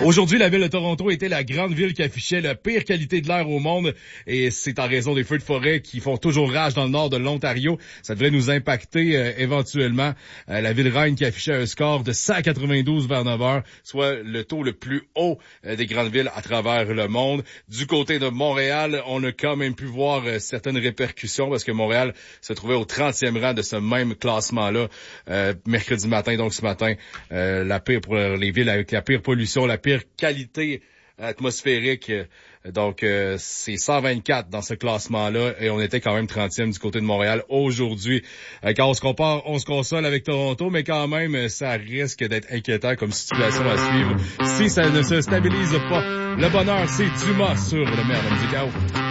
Aujourd'hui, la ville de Toronto était la grande ville qui affichait la pire qualité de l'air au monde et c'est en raison des feux de forêt qui font toujours rage dans le nord de l'Ontario. Ça devrait nous impacter éventuellement. La ville reine qui affichait un score de 192 vers 9 heures, soit le taux le plus haut des grandes villes à travers le monde. Du côté de Montréal, on a quand même pu voir certaines répercussions parce que Montréal se trouvait au 30e rang de ce même classement-là mercredi matin, donc ce matin. La pire pour les villes avec la pire pollution, la pire qualité atmosphérique. Donc, c'est 124 dans ce classement-là et on était quand même 30e du côté de Montréal aujourd'hui. Quand on se compare, on se console avec Toronto, mais quand même, ça risque d'être inquiétant comme situation à suivre si ça ne se stabilise pas. Le bonheur, c'est Dumas sur le maire de Musique.